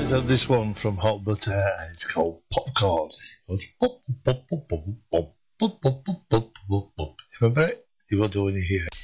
let's have this one from Hot Butter, and it's called Popcorn. It goes pop, pop, pop, pop, pop, pop, pop, pop, pop, pop, pop. Remember it? You won't do when you hear it.